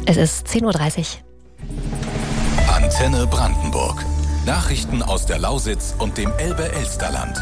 Es ist 10:30 Uhr. Antenne Brandenburg. Nachrichten aus der Lausitz und dem Elbe-Elsterland.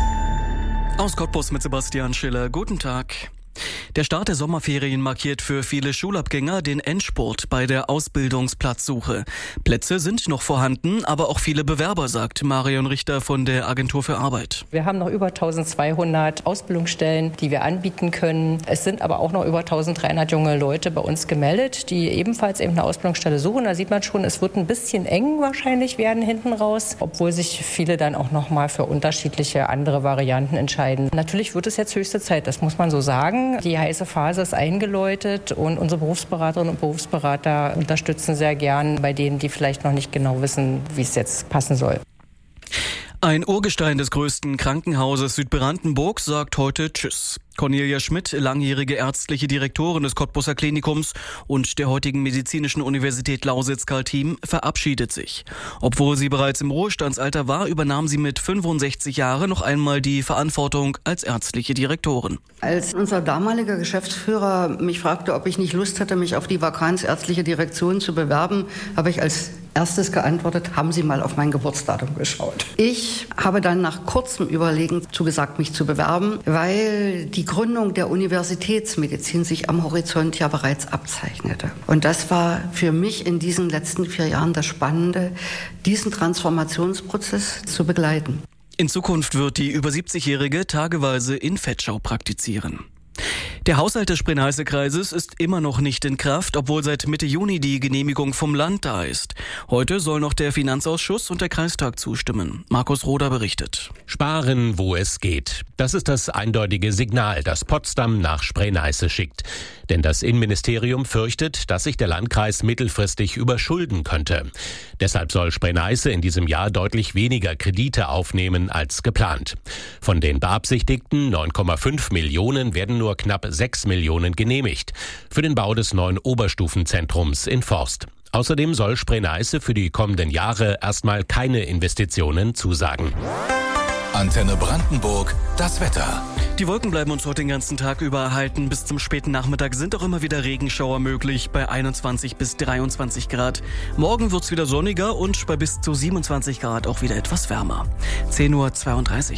Aus Cottbus mit Sebastian Schiller. Guten Tag. Der Start der Sommerferien markiert für viele Schulabgänger den Endspurt bei der Ausbildungsplatzsuche. Plätze sind noch vorhanden, aber auch viele Bewerber, sagt Marion Richter von der Agentur für Arbeit. Wir haben noch über 1200 Ausbildungsstellen, die wir anbieten können. Es sind aber auch noch über 1300 junge Leute bei uns gemeldet, die ebenfalls eben eine Ausbildungsstelle suchen. Da sieht man schon, es wird ein bisschen eng wahrscheinlich werden hinten raus, obwohl sich viele dann auch noch mal für unterschiedliche andere Varianten entscheiden. Natürlich wird es jetzt höchste Zeit, das muss man so sagen. Die heiße Phase ist eingeläutet und unsere Berufsberaterinnen und Berufsberater unterstützen sehr gern bei denen, die vielleicht noch nicht genau wissen, wie es jetzt passen soll. Ein Urgestein des größten Krankenhauses Südbrandenburg sagt heute Tschüss. Cornelia Schmidt, langjährige ärztliche Direktorin des Cottbuser Klinikums und der heutigen Medizinischen Universität Lausitz-Karlsruhe, verabschiedet sich. Obwohl sie bereits im Ruhestandsalter war, übernahm sie mit 65 Jahren noch einmal die Verantwortung als ärztliche Direktorin. Als unser damaliger Geschäftsführer mich fragte, ob ich nicht Lust hätte, mich auf die Vakanz ärztliche Direktion zu bewerben, habe ich als erstes geantwortet, haben Sie mal auf mein Geburtsdatum geschaut. Ich habe dann nach kurzem Überlegen zugesagt, mich zu bewerben, weil die Gründung der Universitätsmedizin sich am Horizont ja bereits abzeichnete. Und das war für mich in diesen letzten 4 Jahren das Spannende, diesen Transformationsprozess zu begleiten. In Zukunft wird die über 70-Jährige tageweise in Vetschau praktizieren. Der Haushalt des Spree-Neiße-Kreises ist immer noch nicht in Kraft, obwohl seit Mitte Juni die Genehmigung vom Land da ist. Heute soll noch der Finanzausschuss und der Kreistag zustimmen. Markus Roder berichtet. Sparen, wo es geht. Das ist das eindeutige Signal, das Potsdam nach Spree-Neiße schickt. Denn das Innenministerium fürchtet, dass sich der Landkreis mittelfristig überschulden könnte. Deshalb soll Spree-Neiße in diesem Jahr deutlich weniger Kredite aufnehmen als geplant. Von den beabsichtigten 9,5 Millionen werden nur knapp 6 Millionen genehmigt für den Bau des neuen Oberstufenzentrums in Forst. Außerdem soll Spree-Neiße für die kommenden Jahre erstmal keine Investitionen zusagen. Antenne Brandenburg, das Wetter. Die Wolken bleiben uns heute den ganzen Tag über erhalten. Bis zum späten Nachmittag sind auch immer wieder Regenschauer möglich bei 21 bis 23 Grad. Morgen wird's wieder sonniger und bei bis zu 27 Grad auch wieder etwas wärmer. 10:32 Uhr.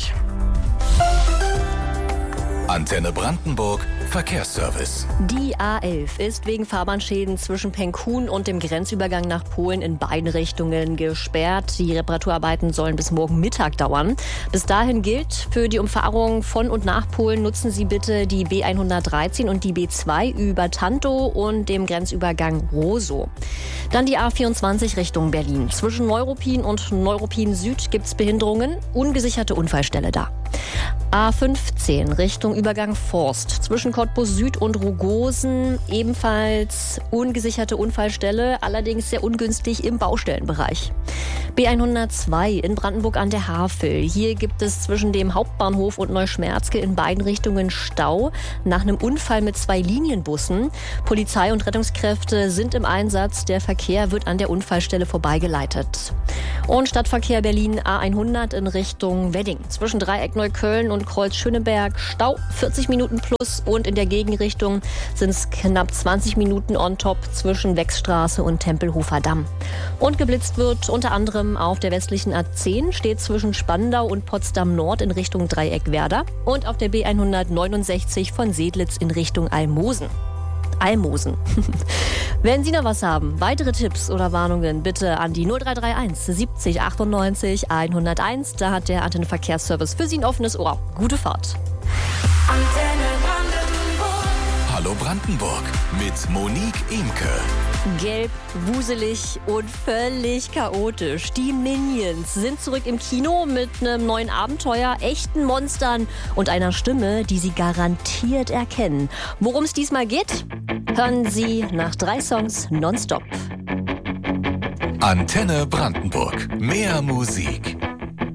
Antenne Brandenburg, Verkehrsservice. Die A11 ist wegen Fahrbahnschäden zwischen Penkun und dem Grenzübergang nach Polen in beiden Richtungen gesperrt. Die Reparaturarbeiten sollen bis morgen Mittag dauern. Bis dahin gilt, für die Umfahrung von und nach Polen nutzen Sie bitte die B113 und die B2 über Tantow und dem Grenzübergang Rosow. Dann die A24 Richtung Berlin. Zwischen Neuruppin und Neuruppin Süd gibt es Behinderungen. Ungesicherte Unfallstelle da. A15 Richtung Übergang Forst. Zwischen Cottbus Süd und Rugosen ebenfalls ungesicherte Unfallstelle, allerdings sehr ungünstig im Baustellenbereich. B102 in Brandenburg an der Havel. Hier gibt es zwischen dem Hauptbahnhof und Neuschmerzke in beiden Richtungen Stau nach einem Unfall mit 2 Linienbussen. Polizei und Rettungskräfte sind im Einsatz. Der Verkehr wird an der Unfallstelle vorbeigeleitet. Und Stadtverkehr Berlin A100 in Richtung Wedding. Zwischen Dreieck Neukölln und Kreuz Schöneberg Stau 40 Minuten plus und in der Gegenrichtung sind es knapp 20 Minuten on top zwischen Wechsstraße und Tempelhofer Damm. Und geblitzt wird unter anderem auf der westlichen A10, steht zwischen Spandau und Potsdam Nord in Richtung Dreieck Werder und auf der B169 von Sedlitz in Richtung Almosen. Wenn Sie noch was haben, weitere Tipps oder Warnungen, bitte an die 0331 70 98 101. Da hat der Antenne Verkehrsservice für Sie ein offenes Ohr. Gute Fahrt. Antenne Brandenburg. Hallo Brandenburg mit Monique Imke. Gelb, wuselig und völlig chaotisch. Die Minions sind zurück im Kino mit einem neuen Abenteuer, echten Monstern und einer Stimme, die Sie garantiert erkennen. Worum es diesmal geht, hören Sie nach 3 Songs nonstop. Antenne Brandenburg. Mehr Musik.